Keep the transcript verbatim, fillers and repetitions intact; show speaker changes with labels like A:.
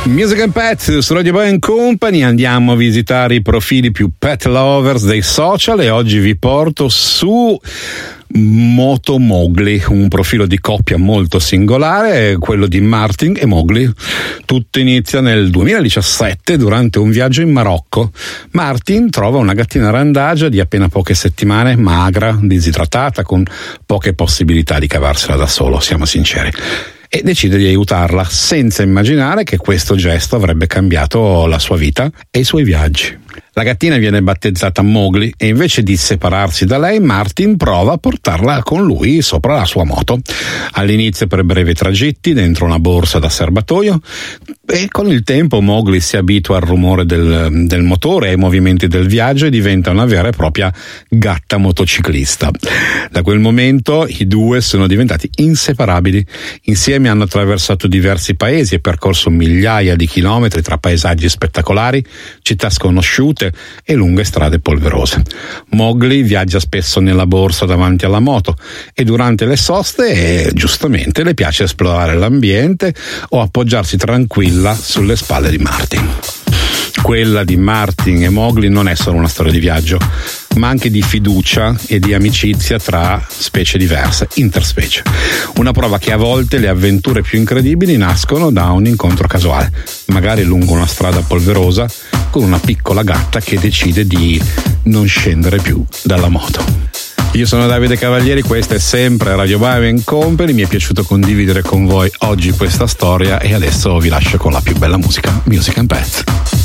A: Music and Pets su Radio Boy and Company. Andiamo a visitare i profili più pet lovers dei social e oggi vi porto su Moto Mowgli, un profilo di coppia molto singolare, quello di Martin e Mowgli. Tutto inizia nel duemiladiciassette durante un viaggio in Marocco. Martin trova una gattina randagia di appena poche settimane, magra, disidratata, con poche possibilità di cavarsela da solo, siamo sinceri, e decide di aiutarla senza immaginare che questo gesto avrebbe cambiato la sua vita e i suoi viaggi. La gattina viene battezzata Mowgli e invece di separarsi da lei, Martin prova a portarla con lui sopra la sua moto. All'inizio per brevi tragitti dentro una borsa da serbatoio, e con il tempo Mowgli si abitua al rumore del, del motore e ai movimenti del viaggio e diventa una vera e propria gatta motociclista. Da quel momento i due sono diventati inseparabili. Insieme hanno attraversato diversi paesi e percorso migliaia di chilometri tra paesaggi spettacolari, città sconosciute e lunghe strade polverose. Mowgli viaggia spesso nella borsa davanti alla moto e durante le soste, eh, giustamente, le piace esplorare l'ambiente o appoggiarsi tranquilla sulle spalle di Martin. Quella di Martin e Mowgli non è solo una storia di viaggio, ma anche di fiducia e di amicizia tra specie diverse, interspecie. Una prova che a volte le avventure più incredibili nascono da un incontro casuale, magari lungo una strada polverosa con una piccola gatta che decide di non scendere più dalla moto. Io sono Davide Cavalieri, questa è sempre Radio Boy and Company. Mi è piaciuto condividere con voi oggi questa storia e adesso vi lascio con la più bella musica, Music and Pets.